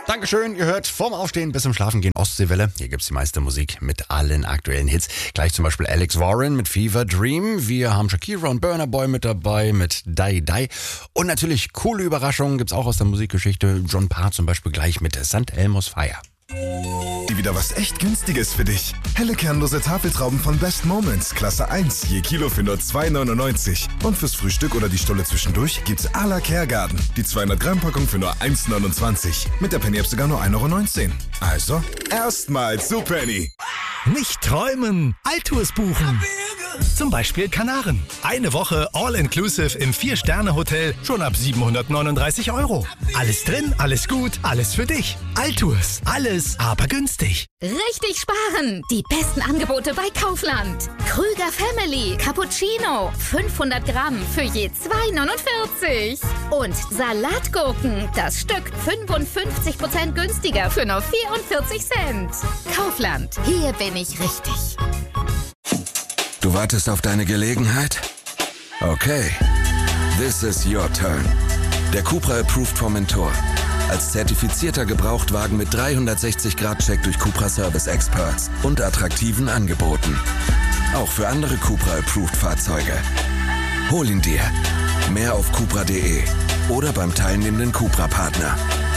Dankeschön, ihr hört vorm Aufstehen bis zum Schlafengehen Ostseewelle. Hier gibt's die meiste Musik mit allen aktuellen Hits. Gleich zum Beispiel Alex Warren mit Fever Dream. Wir haben Shakira und Burna Boy mit dabei mit Die Die. Und natürlich coole Überraschungen gibt's auch aus der Musikgeschichte. John Parr zum Beispiel gleich mit St. Elmo's Fire. Wieder was echt Günstiges für dich. Helle kernlose Tafeltrauben von Best Moments, Klasse 1, je Kilo für nur 2,99. Und fürs Frühstück oder die Stulle zwischendurch gibt's à la Kergarten. Die 200 Gramm Packung für nur 1,29. Mit der Penny-App sogar nur 1,19 €. Also, erstmal zu Penny. Nicht träumen, Altours buchen. Zum Beispiel Kanaren. Eine Woche All-Inclusive im 4-Sterne-Hotel schon ab 739 €. Alles drin, alles gut, alles für dich. Altours, alles aber günstig. Richtig sparen! Die besten Angebote bei Kaufland. Krüger Family Cappuccino 500 Gramm für je 2,49. Und Salatgurken, das Stück 55% günstiger für nur 44 Cent. Kaufland, hier bin ich richtig. Du wartest auf deine Gelegenheit? Okay. This is your turn. Der Cupra Approved Formentor. Als zertifizierter Gebrauchtwagen mit 360-Grad-Check durch Cupra Service Experts und attraktiven Angeboten. Auch für andere Cupra Approved Fahrzeuge. Hol ihn dir. Mehr auf cupra.de oder beim teilnehmenden Cupra-Partner.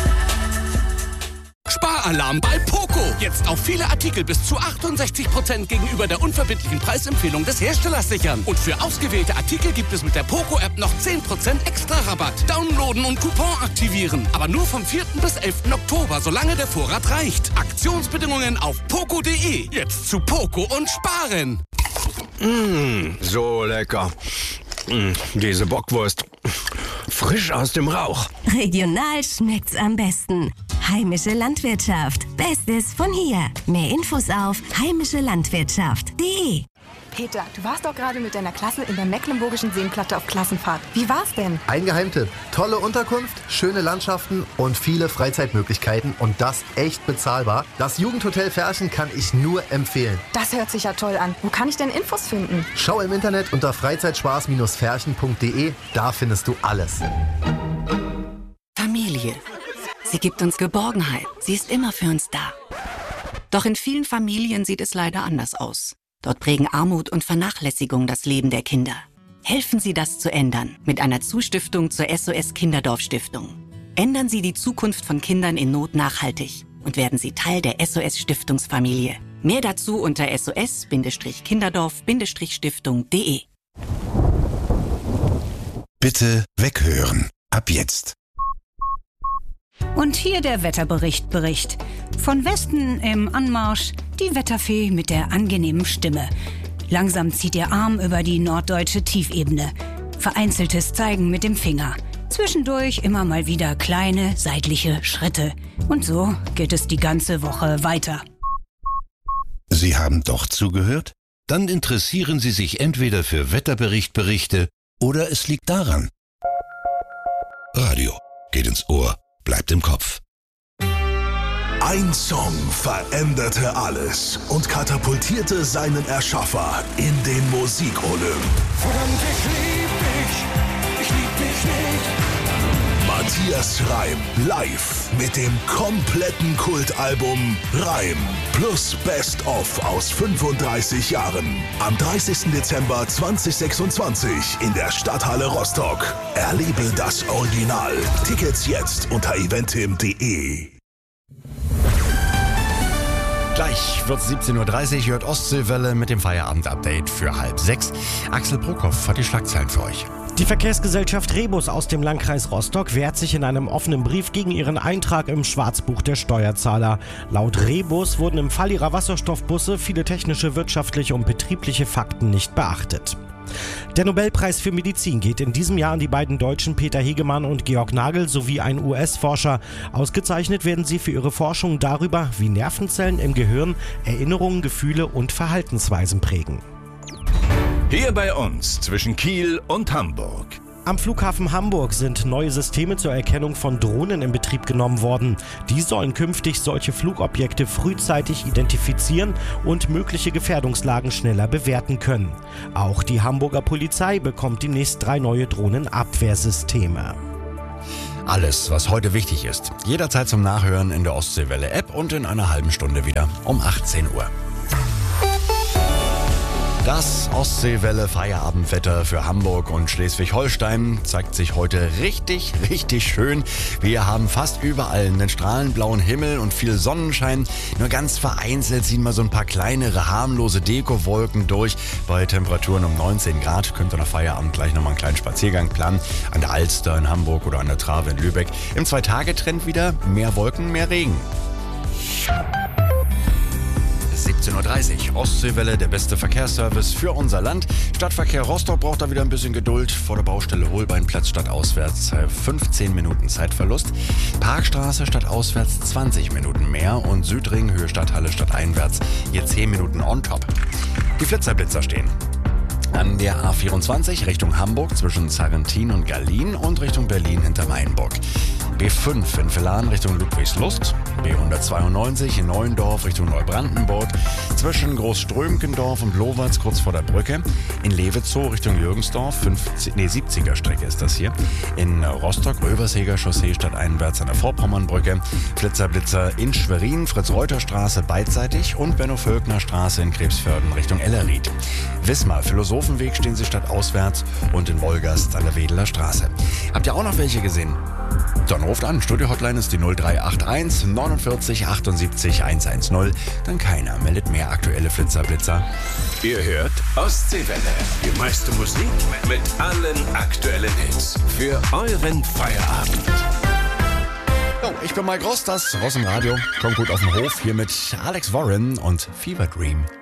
Sparalarm bei Poco. Jetzt auf viele Artikel bis zu 68% gegenüber der unverbindlichen Preisempfehlung des Herstellers sichern. Und für ausgewählte Artikel gibt es mit der Poco-App noch 10% extra Rabatt. Downloaden und Coupon aktivieren. Aber nur vom 4. bis 11. Oktober, solange der Vorrat reicht. Aktionsbedingungen auf poco.de. Jetzt zu Poco und sparen. So lecker. Diese Bockwurst. Frisch aus dem Rauch. Regional schmeckt's am besten. Heimische Landwirtschaft. Bestes von hier. Mehr Infos auf heimischelandwirtschaft.de. Peter, du warst doch gerade mit deiner Klasse in der Mecklenburgischen Seenplatte auf Klassenfahrt. Wie war's denn? Ein Geheimtipp. Tolle Unterkunft, schöne Landschaften und viele Freizeitmöglichkeiten und das echt bezahlbar. Das Jugendhotel Ferchen kann ich nur empfehlen. Das hört sich ja toll an. Wo kann ich denn Infos finden? Schau im Internet unter freizeitspaß-ferchen.de. Da findest du alles. Familie. Sie gibt uns Geborgenheit. Sie ist immer für uns da. Doch in vielen Familien sieht es leider anders aus. Dort prägen Armut und Vernachlässigung das Leben der Kinder. Helfen Sie, das zu ändern mit einer Zustiftung zur SOS Kinderdorf Stiftung. Ändern Sie die Zukunft von Kindern in Not nachhaltig und werden Sie Teil der SOS Stiftungsfamilie. Mehr dazu unter sos-kinderdorf-stiftung.de. Bitte weghören. Ab jetzt. Und hier der Wetterbericht. Von Westen im Anmarsch die Wetterfee mit der angenehmen Stimme. Langsam zieht ihr Arm über die norddeutsche Tiefebene. Vereinzeltes Zeigen mit dem Finger. Zwischendurch immer mal wieder kleine seitliche Schritte. Und so geht es die ganze Woche weiter. Sie haben doch zugehört? Dann interessieren Sie sich entweder für Wetterberichte oder es liegt daran. Radio geht ins Ohr, bleibt im Kopf. Ein Song veränderte alles und katapultierte seinen Erschaffer in den Musikolymp. Verdammt, ich lieb dich nicht. Matthias Reim live mit dem kompletten Kultalbum Reim plus Best of aus 35 Jahren. Am 30. Dezember 2026 in der Stadthalle Rostock. Erlebe das Original. Tickets jetzt unter eventim.de. Gleich wird 17:30 Uhr, hört Ostseewelle mit dem Feierabend-Update für 5:30. Axel Brockhoff hat die Schlagzeilen für euch. Die Verkehrsgesellschaft Rebus aus dem Landkreis Rostock wehrt sich in einem offenen Brief gegen ihren Eintrag im Schwarzbuch der Steuerzahler. Laut Rebus wurden im Fall ihrer Wasserstoffbusse viele technische, wirtschaftliche und betriebliche Fakten nicht beachtet. Der Nobelpreis für Medizin geht in diesem Jahr an die beiden Deutschen Peter Hegemann und Georg Nagel sowie ein US-Forscher. Ausgezeichnet werden sie für ihre Forschung darüber, wie Nervenzellen im Gehirn Erinnerungen, Gefühle und Verhaltensweisen prägen. Hier bei uns zwischen Kiel und Hamburg. Am Flughafen Hamburg sind neue Systeme zur Erkennung von Drohnen in Betrieb genommen worden. Die sollen künftig solche Flugobjekte frühzeitig identifizieren und mögliche Gefährdungslagen schneller bewerten können. Auch die Hamburger Polizei bekommt demnächst 3 neue Drohnenabwehrsysteme. Alles, was heute wichtig ist. Jederzeit zum Nachhören in der Ostseewelle-App und in einer halben Stunde wieder um 18 Uhr. Das Ostseewelle-Feierabendwetter für Hamburg und Schleswig-Holstein zeigt sich heute richtig, richtig schön. Wir haben fast überall einen strahlenblauen Himmel und viel Sonnenschein. Nur ganz vereinzelt ziehen mal so ein paar kleinere, harmlose Dekowolken durch. Bei Temperaturen um 19 Grad könnt ihr nach Feierabend gleich nochmal einen kleinen Spaziergang planen. An der Alster in Hamburg oder an der Trave in Lübeck. Im 2-Tage-Trend wieder mehr Wolken, mehr Regen. 17.30 Uhr, Ostseewelle, der beste Verkehrsservice für unser Land. Stadtverkehr Rostock braucht da wieder ein bisschen Geduld. Vor der Baustelle Holbeinplatz stadtauswärts 15 Minuten Zeitverlust. Parkstraße stadtauswärts 20 Minuten mehr. Und Südring, Höhe Stadthalle stadteinwärts je 10 Minuten on top. Die Flitzerblitzer stehen an der A24 Richtung Hamburg zwischen Sarrentin und Gallien und Richtung Berlin hinter Mainburg. B5 in Villan Richtung Ludwigslust, B192 in Neuendorf Richtung Neubrandenburg, zwischen Großströmkendorf und Lowatz kurz vor der Brücke, in Lewezow Richtung Jürgensdorf, 70er Strecke ist das hier, in Rostock Röverseger Chaussee stadteinwärts an der Vorpommernbrücke, Flitzerblitzer in Schwerin, Fritz-Reuter-Straße beidseitig und Benno-Völkner-Straße in Krebsvörden Richtung Ellerried. Wismar Philosophenweg stehen sie stadtauswärts und in Wolgast an der Wedeler Straße. Habt ihr auch noch welche gesehen? Dann ruft an. Studio-Hotline ist die 0381 49 78 110. Dann keiner meldet mehr aktuelle Flitzerblitzer. Ihr hört Ostseewelle. Die meiste Musik mit allen aktuellen Hits. Für euren Feierabend. Oh, ich bin Mike Ross, das Ross im Radio. Kommt gut auf den Hof hier mit Alex Warren und Fever Dream.